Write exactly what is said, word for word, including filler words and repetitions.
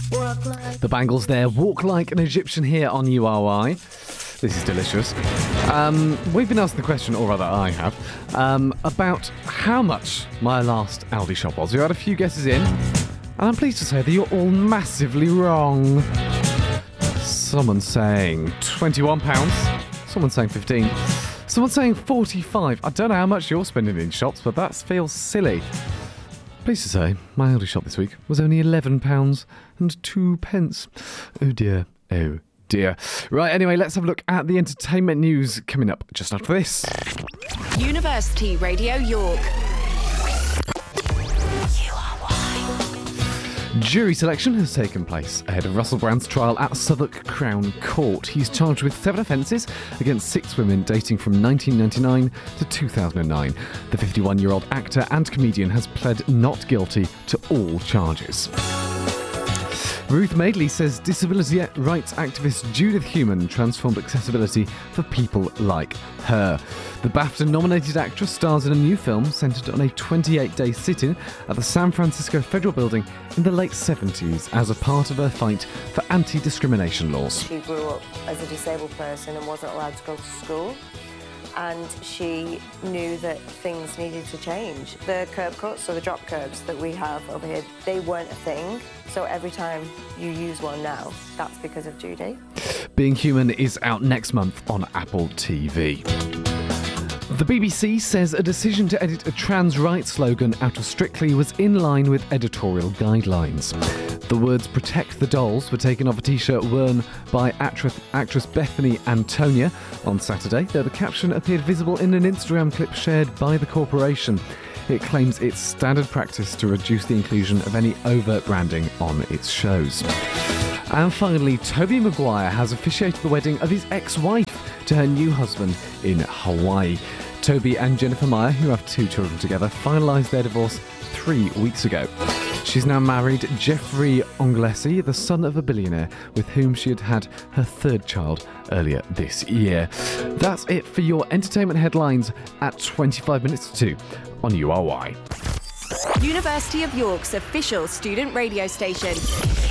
The Bangles there, Walk Like an Egyptian here on U R Y. This is delicious. Um, we've been asked the question, or rather I have, um, about how much my last Aldi shop was. We had a few guesses in, and I'm pleased to say that you're all massively wrong. Someone's saying twenty-one pounds, someone's saying fifteen, someone's saying forty-five. I don't know how much you're spending in shops, but that feels silly. Pleased to say, my Aldi shop this week was only eleven pounds and two pence. Oh dear, oh dear. Right, anyway, let's have a look at the entertainment news coming up just after this. University Radio York. Jury selection has taken place ahead of Russell Brand's trial at Southwark Crown Court. He's charged with seven offences against six women dating from nineteen ninety-nine to two thousand nine. The fifty-one-year-old actor and comedian has pled not guilty to all charges. Ruth Madeley says disability rights activist Judith Heumann transformed accessibility for people like her. The BAFTA-nominated actress stars in a new film centred on a twenty-eight day sit-in at the San Francisco Federal Building in the late seventies as a part of her fight for anti-discrimination laws. She grew up as a disabled person and wasn't allowed to go to school. And she knew that things needed to change. The curb cuts, so the drop curbs that we have over here, they weren't a thing. So every time you use one now, that's because of Judy. Being Human is out next month on Apple T V. The B B C says a decision to edit a trans rights slogan out of Strictly was in line with editorial guidelines. The words "Protect the Dolls" were taken off a t-shirt worn by actress, actress Bethany Antonia on Saturday, though the caption appeared visible in an Instagram clip shared by the corporation. It claims it's standard practice to reduce the inclusion of any overt branding on its shows. And finally, Tobey Maguire has officiated the wedding of his ex-wife to her new husband in Hawaii. Toby and Jennifer Meyer, who have two children together, finalised their divorce three weeks ago. She's now married Jeffrey Onglesi, the son of a billionaire with whom she had had her third child earlier this year. That's it for your entertainment headlines at twenty-five minutes to two on U R Y. University of York's official student radio station.